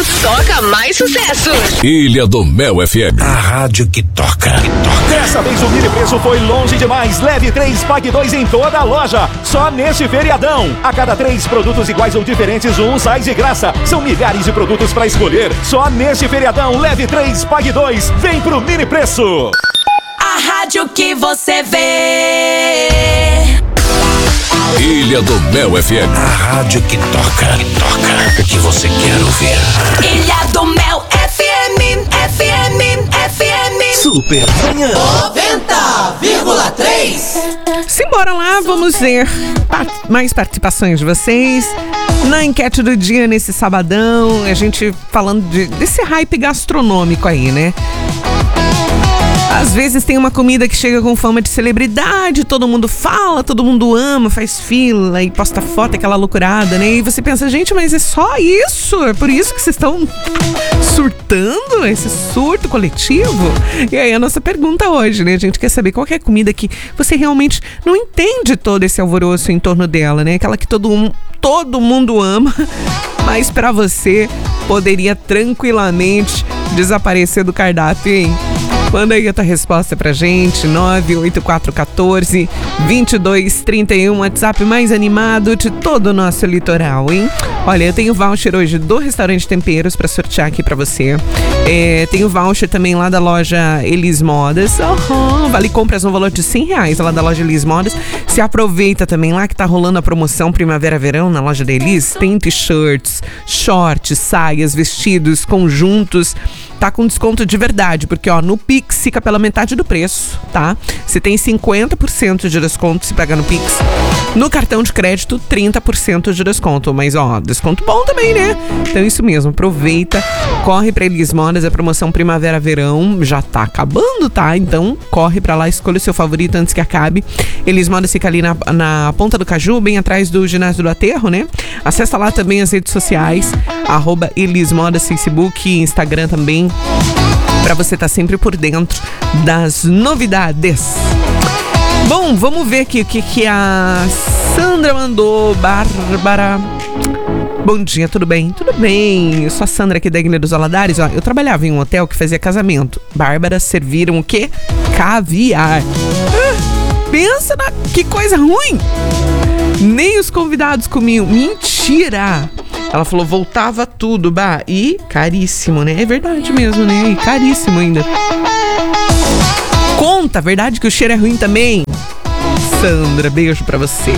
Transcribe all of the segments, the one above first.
toca mais sucesso. Ilha do Mel FM. A rádio que toca. Dessa vez o mini preço foi longe demais. Leve 3, pague 2 em toda a loja. Só neste feriadão. A cada 3 produtos iguais ou diferentes, um sai de graça. São milhares de produtos para escolher. Só neste feriadão, leve 3, pague 2. Vem pro mini preço. A rádio que você vê. Ilha do Mel FM. A rádio que toca. O que você quer ouvir. Ilha do Mel FM. Super manhã 90,3. Simbora lá, vamos ver mais participações de vocês na enquete do dia nesse sabadão. A gente falando desse hype gastronômico aí, né? Às vezes tem uma comida que chega com fama de celebridade, todo mundo fala, todo mundo ama, faz fila e posta foto, aquela loucurada, né? E você pensa, gente, mas é só isso? É por isso que vocês estão surtando, esse surto coletivo? E aí a nossa pergunta hoje, né? A gente quer saber qual que é a comida que você realmente não entende todo esse alvoroço em torno dela, né? Aquela que todo mundo ama, mas pra você poderia tranquilamente desaparecer do cardápio, hein? Manda aí a tua resposta pra gente, 98414-2231, WhatsApp mais animado de todo o nosso litoral, hein? Olha, eu tenho voucher hoje do Restaurante Temperos pra sortear aqui pra você. Tenho voucher também lá da loja Elis Modas. Vale compras no valor de R$100 lá da loja Elis Modas. Se aproveita também lá que tá rolando a promoção Primavera-Verão na loja da Elis. Tem t-shirts, shorts, saias, vestidos, conjuntos. Tá com desconto de verdade, porque ó, no Pix fica pela metade do preço, tá? Você tem 50% de desconto se pagar no Pix. No cartão de crédito, 30% de desconto. Mas ó, desconto bom também, né? Então isso mesmo, aproveita, corre pra Elis Modas, a promoção Primavera-Verão já tá acabando, tá? Então corre pra lá, escolha o seu favorito antes que acabe. Elis Modas fica ali na Ponta do Caju, bem atrás do ginásio do Aterro, né? Acessa lá também as redes sociais, @Elis Modas, Facebook, Instagram também, pra você estar sempre por dentro das novidades. Bom, vamos ver aqui o que a Sandra mandou. Bárbara. Bom dia, tudo bem? Tudo bem. Eu sou a Sandra aqui da Ilha dos Valadares. Ó, eu trabalhava em um hotel que fazia casamento. Bárbara, serviram o quê? Caviar. Pensa que coisa ruim. Nem os convidados comiam. Mentira. Ela falou, voltava tudo, bah. E caríssimo, né? É verdade mesmo, né? E caríssimo ainda. Conta, verdade que o cheiro é ruim também? Sandra, beijo pra você.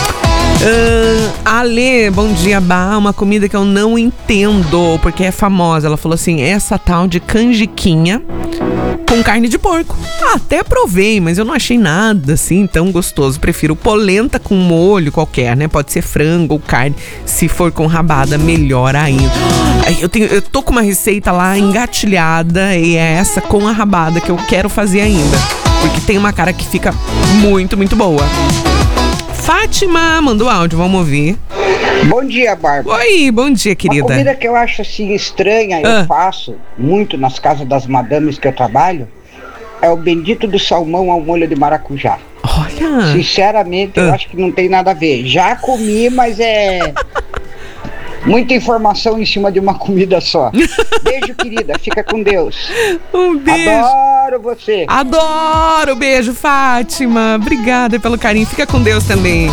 Ale, bom dia, bah. Uma comida que eu não entendo, porque é famosa. Ela falou assim, essa tal de canjiquinha com carne de porco. Até provei, mas eu não achei nada assim tão gostoso. Prefiro polenta com molho qualquer, né? Pode ser frango ou carne. Se for com rabada, melhor ainda. Eu tô com uma receita lá engatilhada e é essa com a rabada que eu quero fazer ainda. Porque tem uma cara que fica muito, muito boa. Fátima mandou áudio, vamos ouvir. Bom dia, Bárbara. Oi, bom dia, querida. Uma comida que eu acho assim estranha, eu faço muito nas casas das madames que eu trabalho, é o bendito do salmão ao molho de maracujá. Olha. Sinceramente, eu acho que não tem nada a ver. Já comi, mas é muita informação em cima de uma comida só. Beijo, querida. Fica com Deus. Um beijo. Adoro você. Adoro. Beijo, Fátima. Obrigada pelo carinho. Fica com Deus também.